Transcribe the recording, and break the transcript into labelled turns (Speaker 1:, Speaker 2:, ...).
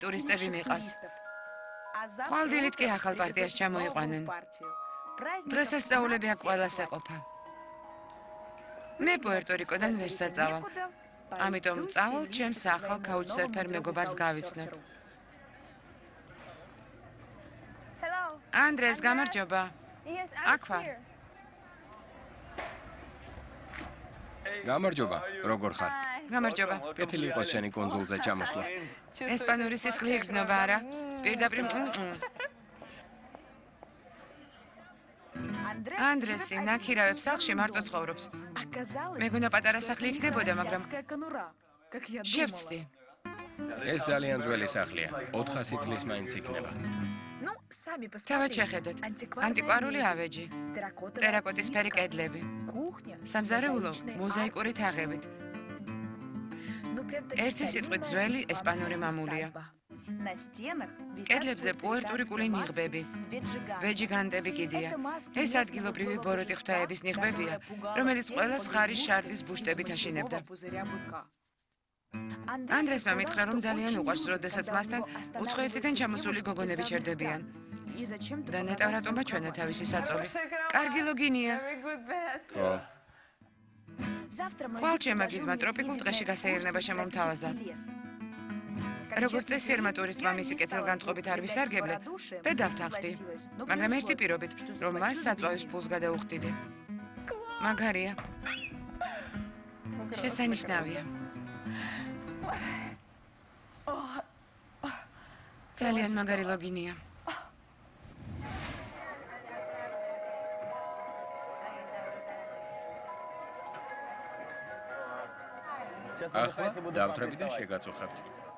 Speaker 1: ტურისტები მიყავს. ხვალდილით კი ახალ პარტიას ჩამოიყვანენ. დღესასწაულები აქ ყველას ეყოფა. მე პუერტო-რიკოდან ვერ საწავალ. ამიტომ წავალ ჩემს ახალ couchsurfer მეგობარს გავიცნობ. ანდრეს, გამარჯობა. აქ ვარ.
Speaker 2: გამარჯობა, როგორ ხარ?
Speaker 1: გამარჯობა.
Speaker 2: კეთილი იყოს შენი კონსულზე ჩამოსვლა.
Speaker 1: ესპანური სისხლი იგრძნობა არა? პირდაპირ ანდრესი ნაქირავებს სახლში მარტო ცხოვრობს. მეგონა პატარა სახლი იქნებოდა, მაგრამ შევწდი.
Speaker 2: ეს ძალიან ძველი სახლია. 400 წლის მაინც იქნება.
Speaker 1: თავად შეხედეთ. ანტიკვარული ავეჯი. ტერაკოტის ფერი კედლები. სამზარეულო მოზაიკური თაღებით. ერთი სიტყვით ძველი ესპანური მამულია. კედლებზე პუერტო-რიკული ნიღბები. ვეჯიგანტები კიდია. ეს ადგილობრივი ბოროტი ღვთაების ნიღბებია, რომელიც ყველას ხარის შარდის ბუშტებით აშენებდა. ანდრესმა მითხრა, რომ ძალიან უყვარს, როდესაც მასთან უცხოეთიდან ჩამოსული გოგონები ჩერდებიან. და ნეტავ რატომა ჩვენა თავისი საწოლი. კარგი ლოგინია. ხვალ ჩემმა გიდმა ტროპიკულ დღეში გასეირნება შემომთავაზა. როგორც წესიერმა ტურისტმა მისი კეთილგანწყობით არ ვისარგებლეთ და დავთანხმდი, მაგრამ ერთი პირობით, რომ მას საწვავის ფულს გადაუხდიდი. მაგარია. შესანიშნავია. ძალიან მაგარი ლოგინია.
Speaker 2: ახლა დავთრები და შეგაწუხებთ.